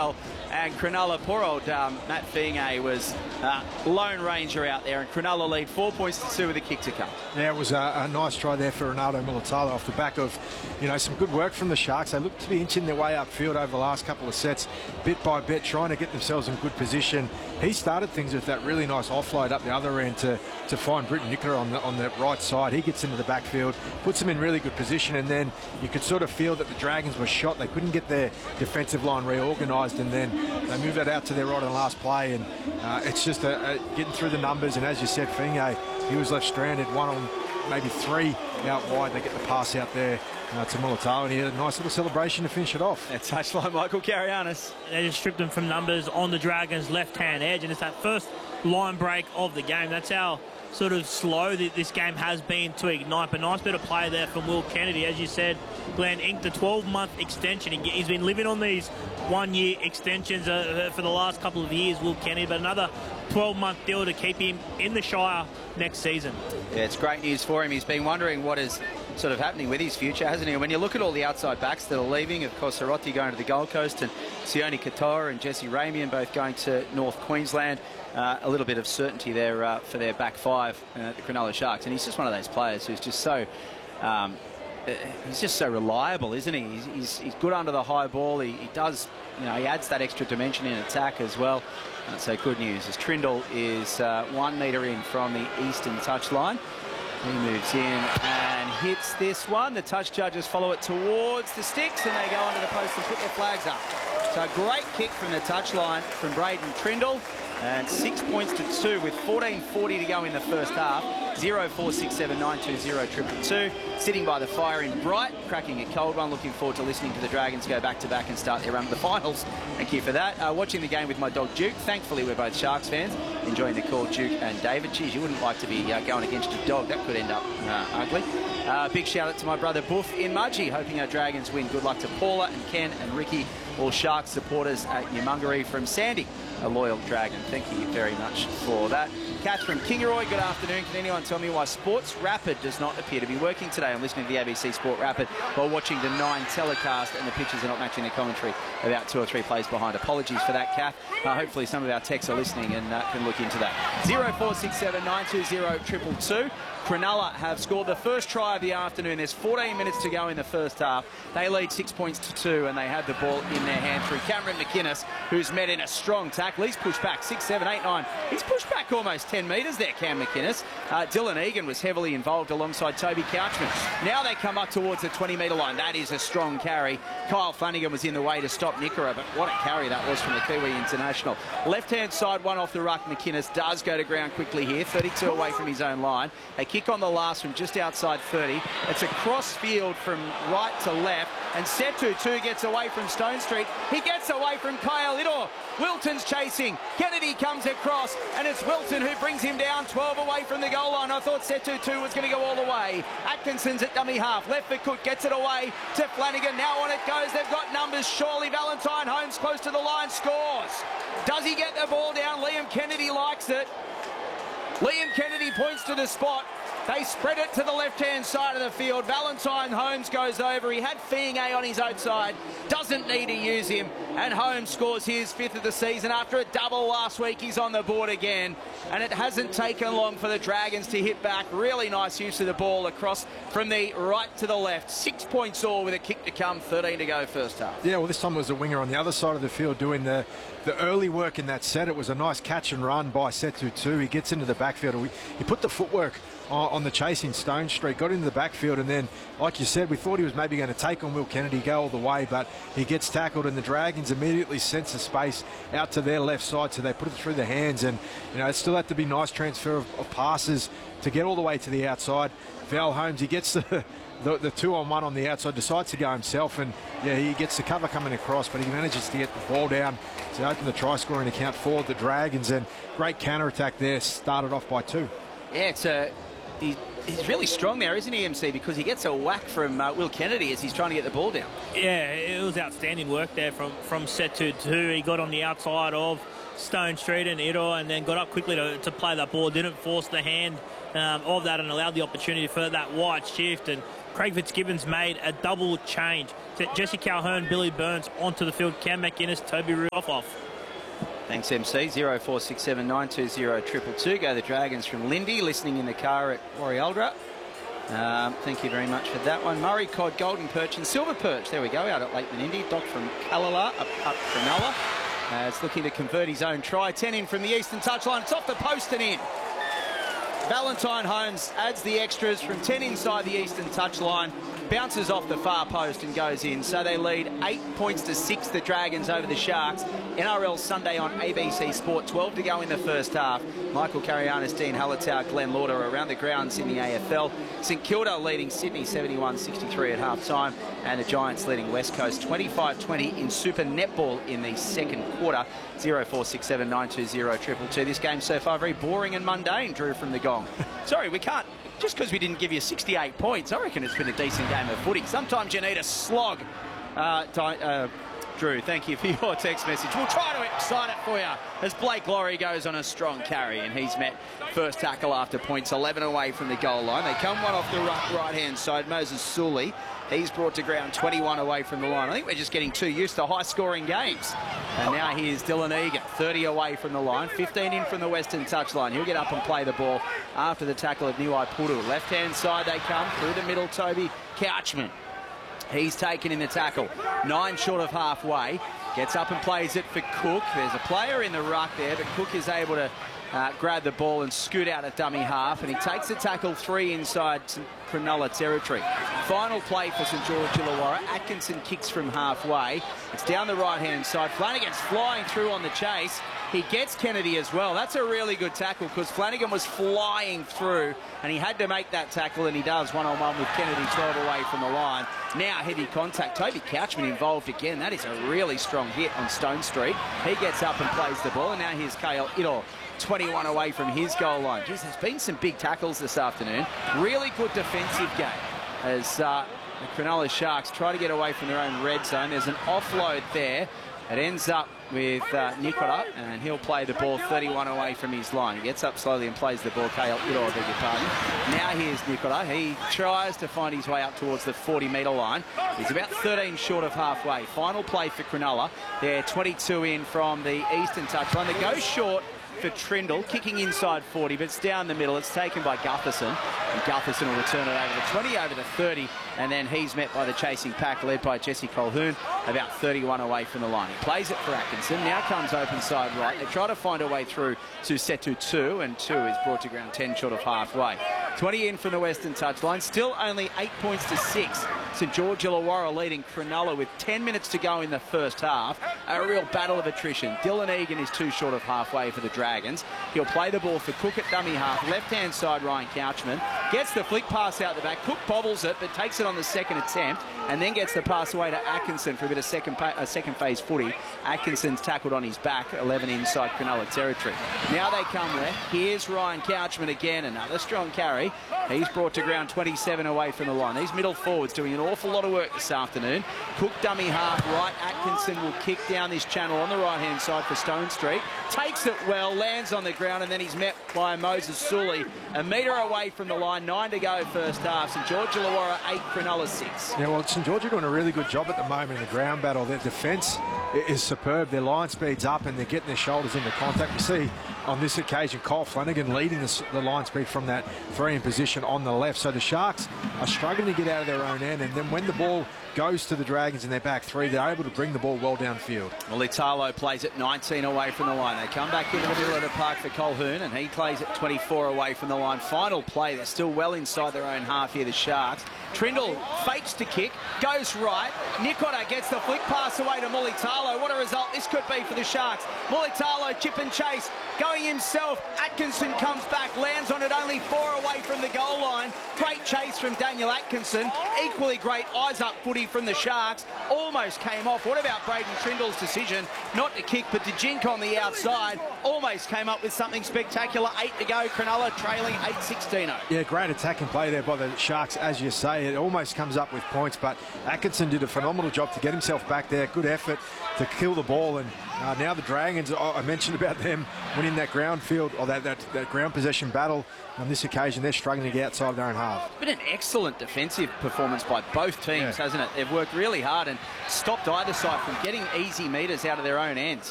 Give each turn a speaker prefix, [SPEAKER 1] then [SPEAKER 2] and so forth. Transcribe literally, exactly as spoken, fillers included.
[SPEAKER 1] well. And Cronulla, poor old um, Matt Fiinge was uh, lone ranger out there, and Cronulla lead four points to two with a kick to come.
[SPEAKER 2] Yeah, it was a, a nice try there for Ronaldo Mulitalo off the back of, you know, some good work from the Sharks. They looked to be inching their way upfield over the last couple of sets, bit by bit, trying to get themselves in good position. He started things with that really nice offload up the other end to, to find Britton Nicola on the, on the right side. He gets into the backfield, puts him in really good position, and then you could sort of feel that the Dragons were shot. They couldn't get their defensive line reorganised, and then they moved that out to their right on the last play, and uh, it's just a, a getting through the numbers. And as you said, Fiinge, he was left stranded, one on maybe three out wide. They get the pass out there uh, to Mulitalo, and he had a nice little celebration to finish it off.
[SPEAKER 1] That touchline, Michael Carianis.
[SPEAKER 3] They just stripped him from numbers on the Dragons' left-hand edge, and it's that first line break of the game. That's how sort of slow that this game has been to ignite, but nice bit of play there from Will Kennedy. As you said, Glenn inked a twelve month extension. He's been living on these one-year extensions uh, for the last couple of years, Will Kennedy, but another twelve month deal to keep him in the Shire next season.
[SPEAKER 1] Yeah, it's great news for him. He's been wondering what is sort of happening with his future, hasn't he? And when you look at all the outside backs that are leaving, of course, Sorotti going to the Gold Coast, and Sione Katoa and Jesse Ramian both going to North Queensland. Uh, a little bit of certainty there uh, for their back five, uh, the Cronulla Sharks. And he's just one of those players who's just so... Um, he's just so reliable, isn't he? He's, he's, he's good under the high ball. He, he does, you know, he adds that extra dimension in attack as well. And so good news as Trindle is uh, one metre in from the eastern touchline. He moves in and hits this one. The touch judges follow it towards the sticks, and they go under the post and put their flags up. So a great kick from the touchline from Braden Trindle. And six points to two with fourteen forty to go in the first half. zero four six seven nine two zero triple two. Sitting by the fire in Bright, cracking a cold one. Looking forward to listening to the Dragons go back to back and start their run to the finals. Thank you for that. Uh, watching the game with my dog Duke. Thankfully, we're both Sharks fans. Enjoying the call, Duke and David. Geez, you wouldn't like to be uh, going against your dog. That could end up uh, ugly. Uh, big shout out to my brother Boof in Mudgee. Hoping our Dragons win. Good luck to Paula and Ken and Ricky, all Sharks supporters at Yumungaree. From Sandy, a loyal Dragon. Thank you very much for that. Kath from Kingaroy, good afternoon. Can anyone tell me why Sports Rapid does not appear to be working today? I'm listening to the A B C Sport Rapid while watching the nine telecast, and the pictures are not matching the commentary about two or three plays behind. Apologies for that, Kath. Uh, hopefully some of our techs are listening and uh, can look into that. zero four six seven nine two zero triple two. Cronulla have scored the first try of the afternoon. There's fourteen minutes to go in the first half. They lead six points to two, and they have the ball in their hand through Cameron McInnes, who's met in a strong tackle. He's pushed back six, seven, eight, nine. He's pushed back almost ten metres there, Cam McInnes. Uh, Dylan Egan was heavily involved alongside Toby Couchman. Now they come up towards the twenty metre line. That is a strong carry. Kyle Flanagan was in the way to stop Nicola, but what a carry that was from the Kiwi international. Left-hand side, one off the ruck. McInnes does go to ground quickly here, thirty-two away from his own line. They kick on the last from just outside thirty. It's a cross field from right to left, and Setu too gets away from Stone Street. He gets away from Kyle Idor. Wilton's chasing. Kennedy comes across, and it's Wilton who brings him down twelve away from the goal line. I thought Setu too was going to go all the way. Atkinson's at dummy half. Left for Cook, gets it away to Flanagan. Now on it goes. They've got numbers. Surely Valentine Holmes close to the line, scores. Does he get the ball down? Liam Kennedy likes it. Liam Kennedy points to the spot. They spread it to the left-hand side of the field. Valentine Holmes goes over. He had Fiinge on his outside. Doesn't need to use him. And Holmes scores his fifth of the season. After a double last week, he's on the board again. And it hasn't taken long for the Dragons to hit back. Really nice use of the ball across from the right to the left. Six points all with a kick to come. thirteen to go first half. Yeah, well, this time it was a winger on the other side of the field doing the, the early work in that set. It was a nice catch and run by Setu too. He gets into the backfield. He put the footwork on the chase in Stone Street, got into the backfield, and then, like you said, we thought he was maybe going to take on Will Kennedy, go all the way, but he gets tackled, and the Dragons immediately sense the space out to their left side, so they put it through the hands, and you know, it still had to be nice transfer of, of passes to get all the way to the outside. Val Holmes, he gets the, the, the two-on-one on the outside, decides to go himself, and yeah, he gets the cover coming across, but he manages to get the ball down to open the try-scoring account for the Dragons, and great counter-attack there, started off by two. Yeah, it's a... He, he's really strong there, isn't he, M C? Because he gets a whack from uh, Will Kennedy as he's trying to get the ball down. Yeah, it was outstanding work there from, from Setu too. He got on the outside of Stone Street and Idor, and then got up quickly to, to play that ball. Didn't force the hand um, of that, and allowed the opportunity for that wide shift. And
[SPEAKER 3] Craig Fitzgibbons made a double change. Jesse Calhoun, Billy Burns onto the field. Cam McInnes, Toby Rudolph off.
[SPEAKER 1] Thanks, M C. zero four six seven nine two zero two two two. Go the Dragons from Lindy, listening in the car at Warrieldra. Um, thank you very much for that one. Murray Cod, Golden Perch and Silver Perch. There we go, out at Lakeman Indy. Doc from Kallala, up, up Cronulla. Uh, it's looking to convert his own try. ten in from the eastern touchline. It's off the post and in. Valentine Holmes adds the extras from ten inside the eastern touchline. Bounces off the far post and goes in. So they lead eight points to six, the Dragons over the Sharks. N R L Sunday on A B C Sport. twelve to go in the first half. Michael Carianis, Dean Hallertau, Glenn Lauder around the grounds in the A F L. St Kilda leading Sydney seventy-one sixty-three at half-time. And the Giants leading West Coast twenty-five twenty in Super Netball in the second quarter. zero four six seven nine two zero two two two. This game so far very boring and mundane, Drew from the Gong. Sorry, we can't. Just because we didn't give you sixty-eight points, I reckon it's been a decent game of footy. Sometimes you need a slog. Uh, uh, Drew, thank you for your text message. We'll try to excite it for you as Blake Laurie goes on a strong carry, and he's met first tackle after points, eleven away from the goal line. They come one off the right-hand side. Moses Sully, he's brought to ground twenty-one away from the line. I think we're just getting too used to high-scoring games. And now here's Dylan Egan, thirty away from the line, fifteen in from the western touchline. He'll get up and play the ball after the tackle of Niwai Puru. Left-hand side they come, through the middle, Toby Couchman. He's taken in the tackle, nine short of halfway. Gets up and plays it for Cook. There's a player in the ruck there, but Cook is able to uh, grab the ball and scoot out at dummy half, and he takes the tackle three inside Cronulla territory. Final play for St George Illawarra. Atkinson kicks from halfway. It's down the right-hand side. Flanagan's flying through on the chase. He gets Kennedy as well. That's a really good tackle because Flanagan was flying through and he had to make that tackle, and he does one-on-one with Kennedy, twelve away from the line. Now heavy contact. Toby Couchman involved again. That is a really strong hit on Stone Street. He gets up and plays the ball, and now here's Kale Idor, twenty-one away from his goal line. Jeez, there's been some big tackles this afternoon. Really good defensive game as uh, the Cronulla Sharks try to get away from their own red zone. There's an offload there. It ends up with uh, Nikora, and he'll play the ball thirty-one away from his line. He gets up slowly and plays the ball. Kale Idor, I beg your pardon. Now here's Nikora. He tries to find his way up towards the forty metre line. He's about thirteen short of halfway. Final play for Cronulla. They're twenty-two in from the eastern touchline. They go short for Trindle, kicking inside forty, but it's down the middle. It's taken by Gutherson, and Gutherson will return it over the twenty, over the thirty, and then he's met by the chasing pack led by Jesse Colquhoun, about thirty-one away from the line. He plays it for Atkinson, now comes open side right. They try to find a way through to Setu two, and two is brought to ground ten short of halfway. twenty in from the western touchline, still only eight points to six. St George Illawarra leading Cronulla with ten minutes to go in the first half. A real battle of attrition. Dylan Egan is two short of halfway for the Dragons. He'll play the ball for Cook at dummy half. Left-hand side, Ryan Couchman gets the flick pass out the back. Cook bobbles it, but takes it on the second attempt, and then gets the pass away to Atkinson for a bit of second, uh, second phase footy. Atkinson's tackled on his back, eleven inside Cronulla territory. Now they come left. Here's Ryan Couchman again, another strong carry. He's brought to ground twenty-seven away from the line. These middle forwards doing an awful lot of work this afternoon. Cook dummy half right. Atkinson will kick down this channel on the right-hand side for Stone Street. Takes it well, lands on the ground, and then he's met by Moses Sully. A metre away from the line, nine to go first half. St George Illawarra eight, Cronulla six.
[SPEAKER 2] Yeah, well, St George are doing a really good job at the moment in the ground battle. Their defence is superb. Their line speed's up and they're getting their shoulders into contact. We see on this occasion Kyle Flanagan leading the, the line speed from that three in position on the left. So the Sharks are struggling to get out of their own end, and then when the ball goes to the Dragons in their back three, they're able to bring the ball well downfield.
[SPEAKER 1] Well, Italo plays it nineteen away from the line. They come back into the middle of the park for Colquhoun, and he plays it twenty-four away from the line. Final play, they're still well inside their own half here, the Sharks. Trindle fakes to kick, goes right. Nikora gets the flick pass away to Mulitalo. What a result this could be for the Sharks. Mulitalo, chip and chase, going himself. Atkinson comes back, lands on it only four away from the goal line. Great chase from Daniel Atkinson. Equally great eyes up footy from the Sharks. Almost came off. What about Braden Trindle's decision not to kick but to jink on the outside? Almost came up with something spectacular. Eight to go. Cronulla trailing eight sixteen.
[SPEAKER 2] Yeah, great attacking play there by the Sharks, as you say. it almost comes up with points, but Atkinson did a phenomenal job to get himself back there. Good effort to kill the ball, and uh, now the Dragons, I mentioned about them winning that ground field, or that, that, that ground possession battle. On this occasion, they're struggling to get outside their own half.
[SPEAKER 1] It's been an excellent defensive performance by both teams, yeah. hasn't it? They've worked really hard and stopped either side from getting easy meters out of their own ends.